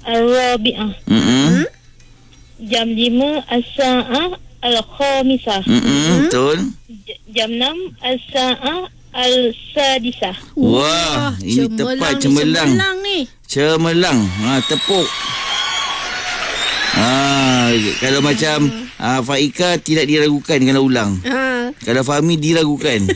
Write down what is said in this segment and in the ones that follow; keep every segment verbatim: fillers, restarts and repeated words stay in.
Al-Rabi'ah. Mm-mm. Jam lima As-Sa'ah Al-Khamisah. Mm-mm. Betul. J- Jam enam As-Sa'ah Al-Sadisah. Wah, ini tepat, cemerlang. Cemerlang ni. Cemerlang. Ha, tepuk. Ha, kalau macam ha, Faika tidak diragukan kalau ulang. Ha. Kalau Fahmi diragukan.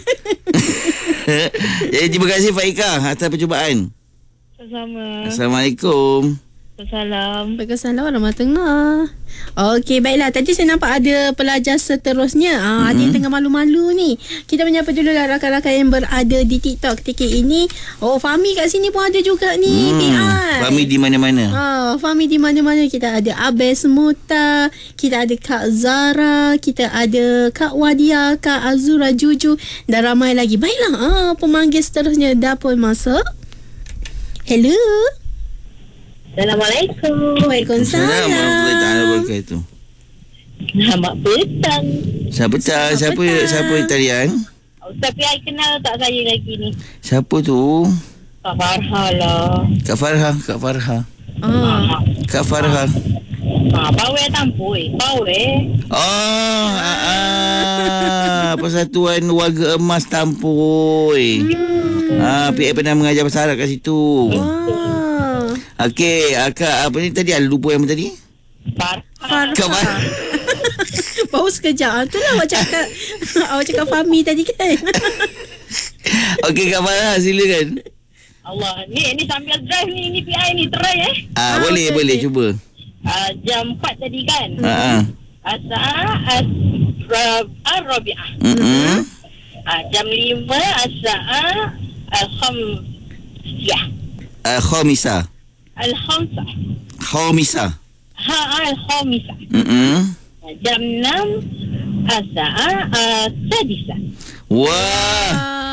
Jadi terima kasih Faika atas percubaan. Sama-sama. Assalamualaikum. Assalam. Waalaikumsalam warahmatullahi. Okey, baiklah. Tadi saya nampak ada pelajar seterusnya. Ah, mm-hmm. Ada yang tengah malu-malu ni. Kita menyapa dulu lah rakan-rakan yang berada di TikTok ketika ini. Oh, Fahmi kat sini pun ada juga ni. Hmm, P I. Fahmi di mana-mana. Ah, Fahmi di mana-mana. Kita ada Abes Muta, kita ada Kak Zara, kita ada Kak Wadia, Kak Azura Juju dan ramai lagi. Baiklah, ah, pemanggil seterusnya dah pun masuk. Hello. Assalamualaikum. Waalaikumsalam. Assalamualaikum warahmatullahi wabarakatuh. Selamat petang. Siapa tak? Siapa petang. siapa talian? Ustaz P I kenal tak saya lagi ni? Siapa tu? Kak Farha lah. Kak Farha, Kak Farha. Ah. Kak Farha. Ha, Bawe Tampui. Bawe. Oh, ah, ah, Persatuan Warga Emas Tampui. Hmm. Ah, P I pernah mengajar bahasa Arab kat situ. Wah. Okey, akak apa ni tadi? Ada lupa yang tadi? Farha. Kak Farha. Baru sekejap. Ah, itulah awak cakap awak cakap Fahmi tadi kan. Okey, Kak Farha, silakan. Allah. Ni ni sambil drive ni. Ni P I ni. Try eh. Ah, Ah, boleh, okey, boleh okey. cuba. Uh, jam empat tadi kan? Ha ah. As-Sa'ah Al-Rabi'ah. Hmm. Uh, jam lima As-Sa'ah Al-Khamsiyah. Uh, Khamisah. Al-Khamsah. Khamisah. Ha Al-Khamisah. Hmm. Uh, jam enam As-Sa'ah Al-Sadisah. Wah.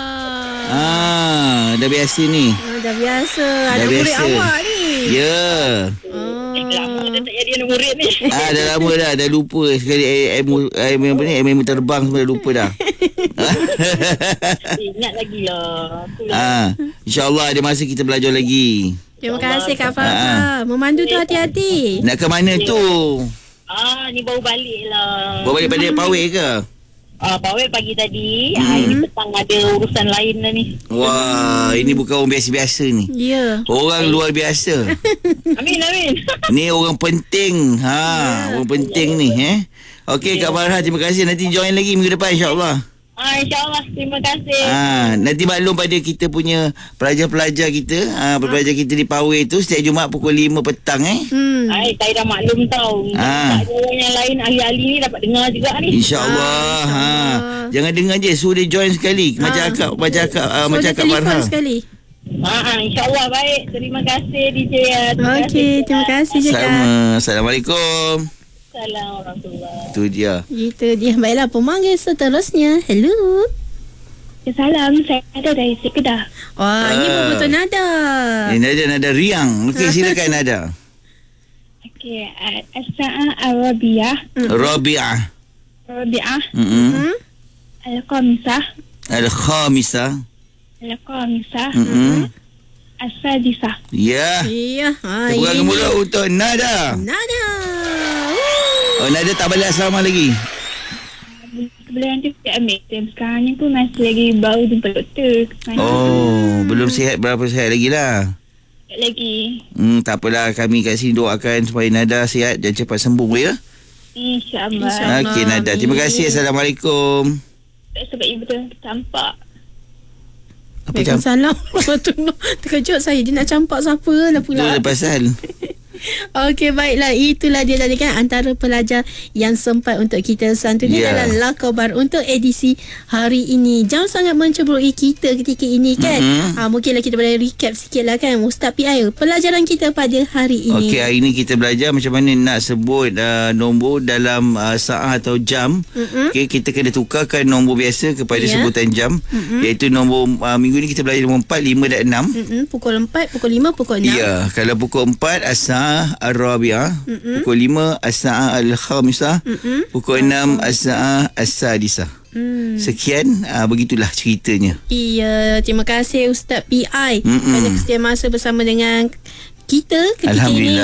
Ah, dah biasa ni. Ah, dah biasa. Dah Ada murid biasa. awak ni. Ya. Eh, lama dah tak jadi anak murid ni. Ah, dah lama dah, dah lupa sekali ilmu ilmu apa ni, ilmu terbang semua dah lupa dah. Ingat lagi lah. Itulah. Ah, insya-Allah ada masa kita belajar lagi. Terima kasih Kak Ah. Farha. Memandu tu hati-hati. Nak ke mana tu? Ah, ni baru balik lah. Bawa balik pada Pawai ke? Ah, Pawai pagi tadi. Ah, ini petang ada urusan lain lah ni. Wah, ini bukan orang biasa-biasa ni. Ya. Orang luar biasa. Amin, amin. Ni orang penting. Ha, orang penting ni, eh. Okey, Kak Farha, terima kasih. Nanti join lagi minggu depan insya-Allah. Ah, InsyaAllah. Terima kasih. Ah, nanti maklum pada kita punya pelajar-pelajar kita, ah, pelajar kita di Pawai tu setiap Jumaat pukul lima petang, eh. Hmm. Ay, saya dah maklum tau. Ah. Tak ada orang yang lain ahli-ahli ni dapat dengar juga ni. InsyaAllah. Ah, Ha. insyaAllah. Jangan dengar je, suruh dia join sekali. Macam Ah. akak, macam akak, uh, So, macam dia akak Farha. telefon sekali. Ah, ah, InsyaAllah baik. Terima kasih D J. Terima Okey, terima kasih juga. Sama. Assalamualaikum. Assalamualaikum warahmatullahi. Tu dia. Itu dia. Baiklah, pemanggil seterusnya. Hello. Salam, saya ada dari Kedah. Wah, ini Ah. betul nada. Ini nada nada riang. Okey, silakan nada. Okey, uh, As-Sa'ah Al-Rabi'ah. Rabi'ah. Rabi'ah. Mm-mm. Hmm? Al-Khamisah. Al-Khamisah. Al-Khamisah. Mm-mm. As-Sadisah. Ya. Iya. Ha, Tepuk tangan ini mula untuk nada. nada. Oh, nada tak balas asrama lagi. Sebelum tu saya ambil tem. Sekarang ni pun masih lagi baru jumpa doktor. Masih Oh, belum sihat berapa sihat lagi lah. lagi. Hmm, tak apalah, kami kat sini doakan supaya nada sihat dan cepat sembuh ya. InsyaAllah. InsyaAllah. Okey nada. Terima kasih. Assalamualaikum. Sebab ibu tu campak. Apa jam? Waalaikumsalam. Terkejut saya. Dia nak campak siapa lah Tu pula. ada pasal. Okey, baiklah. Itulah dia tadi kan antara pelajar yang sempat untuk kita santuni Ya. dalam Lakobar untuk edisi hari ini. Jam sangat menceburui kita ketika ini kan. Mm-hmm. Ha, mungkinlah kita boleh recap sikit lah kan. Ustaz P I, pelajaran kita pada hari ini. Okey, hari ini kita belajar macam mana nak sebut uh, nombor dalam uh, saat atau jam. Mm-mm. Okey, kita kena tukarkan nombor biasa kepada Ya. sebutan jam. Mm-mm. Iaitu nombor uh, minggu ni kita belajar nombor empat, lima dan enam. Mm-mm. Pukul empat, pukul lima, pukul enam. Ya, kalau pukul empat As-Sa'ah Al-Rabi'ah, Mm-mm. pukul lima As-Sa'ah Al-Khamisah, Mm-mm. pukul enam As-Sa'ah As-Sadisah. Hmm. Sekian, uh, begitulah ceritanya. Iya, terima kasih Ustaz P I Mm-mm. kerana setia masa bersama dengan kita ketika Alhamdulillah. ini.